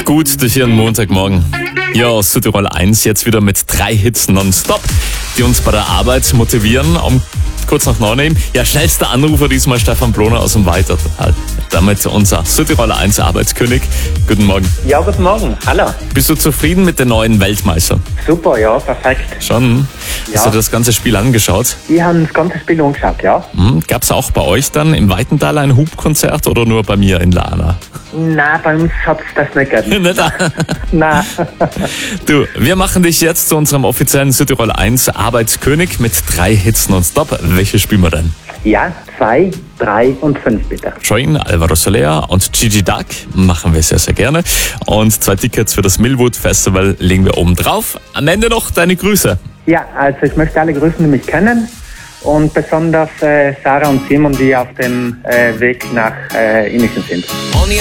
Gut durch Ihren Montagmorgen. Ja, aus Südtirol 1 jetzt wieder mit 3 Hits nonstop, die uns bei der Arbeit motivieren. Um kurz nach 9 ja, schnellster Anrufer diesmal Stefan Bloner aus dem Weitertal. Damit unser Südtiroler 1 Arbeitskönig. Guten Morgen. Ja, guten Morgen. Hallo. Bist du zufrieden mit den neuen Weltmeistern? Super, ja, perfekt. Schon? Ja. Hast du das ganze Spiel angeschaut? Ich habe das ganze Spiel angeschaut, ja. Gab es auch bei euch dann im Weitental ein Hubkonzert oder nur bei mir in Lana? Nein, bei uns hat es das nicht gegeben. Nicht? Nein. Du, wir machen dich jetzt zu unserem offiziellen Südtirol 1 Arbeitskönig mit 3 Hits nonstop. Welche spielen wir denn? Ja, 2, 3 und 5 bitte. Join, Alvaro Soler und Gigi Duck machen wir sehr, sehr gerne. Und 2 Tickets für das Millwood Festival legen wir oben drauf. Am Ende noch deine Grüße. Ja, also ich möchte alle grüßen, die mich kennen. Und besonders Sarah und Simon, die auf dem Weg nach Innichen sind.